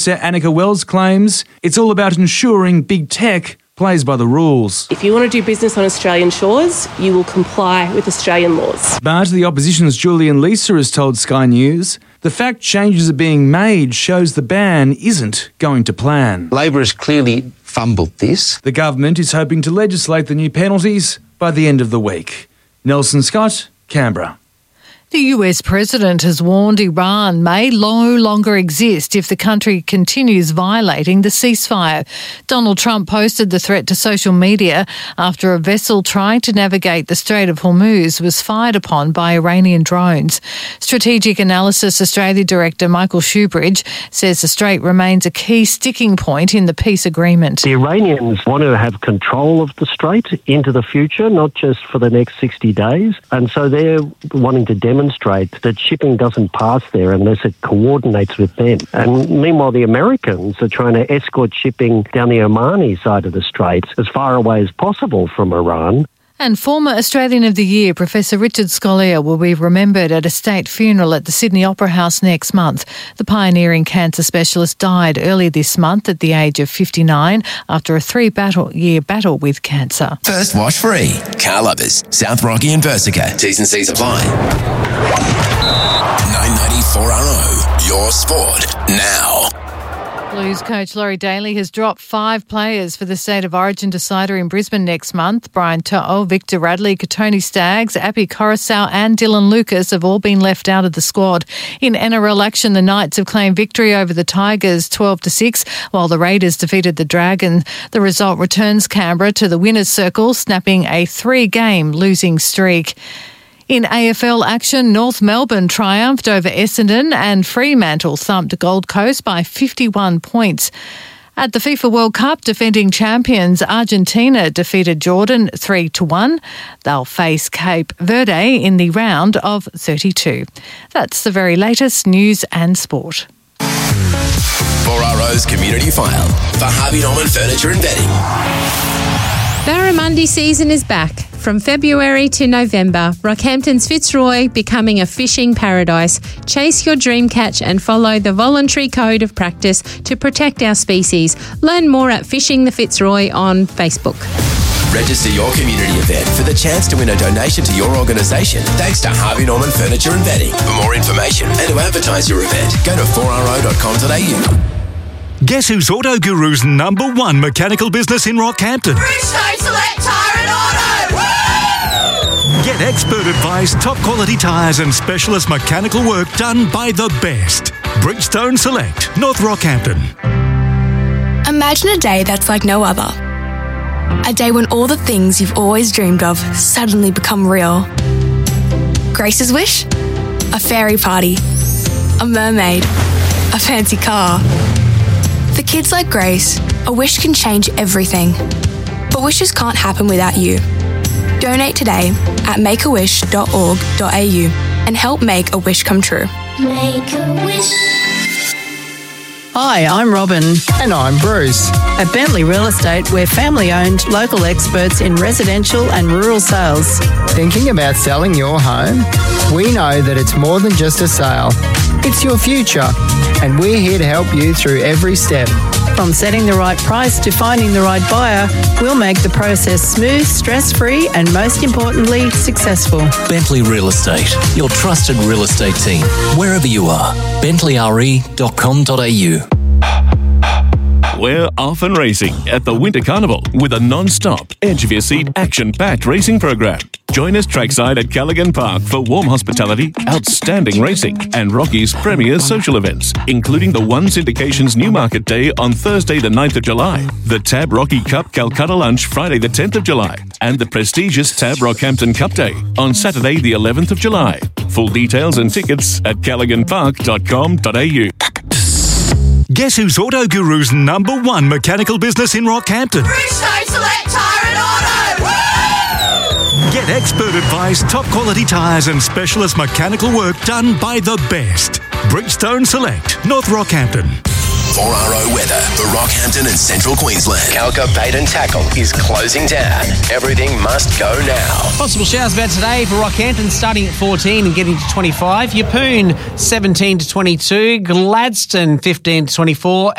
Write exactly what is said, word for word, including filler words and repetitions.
Annika Wells claims it's all about ensuring big tech plays by the rules. If you want to do business on Australian shores, you will comply with Australian laws. But the opposition's Julian Leeser has told Sky News the fact changes are being made shows the ban isn't going to plan. Labor has clearly fumbled this. The government is hoping to legislate the new penalties by the end of the week. Nelson Scott, Canberra. The U S president has warned Iran may no longer exist if the country continues violating the ceasefire. Donald Trump posted the threat to social media after a vessel trying to navigate the Strait of Hormuz was fired upon by Iranian drones. Strategic Analysis Australia Director Michael Shoebridge says the strait remains a key sticking point in the peace agreement. The Iranians want to have control of the strait into the future, not just for the next sixty days. And so they're wanting to demonstrate demonstrate that shipping doesn't pass there unless it coordinates with them. And meanwhile, the Americans are trying to escort shipping down the Omani side of the Strait as far away as possible from Iran. And former Australian of the Year, Professor Richard Scolyer, will be remembered at a state funeral at the Sydney Opera House next month. The pioneering cancer specialist died early this month at the age of fifty-nine after a three-year battle with cancer. First wash free. Car Lovers, South Rocky and Versica. T's and C's apply. nine ninety-four R O, your sport now. Blues coach Laurie Daly has dropped five players for the State of Origin decider in Brisbane next month. Brian To'o, Victor Radley, Katoni Staggs, Api Coruscant and Dylan Lucas have all been left out of the squad. In N R L action, the Knights have claimed victory over the Tigers twelve to six, while the Raiders defeated the Dragons. The result returns Canberra to the winners' circle, snapping a three-game losing streak. In A F L action, North Melbourne triumphed over Essendon and Fremantle thumped Gold Coast by fifty-one points. At the FIFA World Cup, defending champions Argentina defeated Jordan three to one. They'll face Cape Verde in the round of thirty-two. That's the very latest news and sport. four R O's Community File for Harvey Norman Furniture and Bedding. Barramundi season is back. From February to November, Rockhampton's Fitzroy becoming a fishing paradise. Chase your dream catch and follow the voluntary code of practice to protect our species. Learn more at Fishing the Fitzroy on Facebook. Register your community event for the chance to win a donation to your organisation thanks to Harvey Norman Furniture and Bedding. For more information and to advertise your event, go to four r o dot com dot a u. Guess who's Auto Guru's number one mechanical business in Rockhampton? Bridgestone Select Tyre and Auto! Woo! Get expert advice, top quality tyres and specialist mechanical work done by the best. Bridgestone Select, North Rockhampton. Imagine a day that's like no other. A day when all the things you've always dreamed of suddenly become real. Grace's wish? A fairy party. A mermaid. A fancy car. For kids like Grace, a wish can change everything. But wishes can't happen without you. Donate today at make a wish dot org dot a u and help make a wish come true. Make a wish. Hi, I'm Robin. And I'm Bruce. At Bentley Real Estate, we're family-owned, local experts in residential and rural sales. Thinking about selling your home? We know that it's more than just a sale. It's your future, and we're here to help you through every step. From setting the right price to finding the right buyer, we'll make the process smooth, stress-free, and most importantly, successful. Bentley Real Estate, your trusted real estate team, wherever you are. bentley r e dot com dot a u. We're off and racing at the Winter Carnival with a non-stop, edge-of-your-seat, action-packed racing program. Join us trackside at Callaghan Park for warm hospitality, outstanding racing, and Rocky's premier social events, including the One Syndication's Newmarket Day on Thursday the ninth of July, the Tab Rocky Cup Calcutta Lunch Friday the tenth of July, and the prestigious Tab Rockhampton Cup Day on Saturday the eleventh of July. Full details and tickets at callaghan park dot com dot a u. Guess who's Auto Guru's number one mechanical business in Rockhampton? Bridgestone Select Tyre and Auto! Woo! Get expert advice, top quality tyres and specialist mechanical work done by the best. Bridgestone Select, North Rockhampton. four R O weather for Rockhampton and Central Queensland. Calca Bait and Tackle is closing down. Everything must go now. Possible showers about today for Rockhampton, starting at fourteen and getting to twenty-five. Yeppoon, seventeen to twenty-two. Gladstone, fifteen to twenty-four.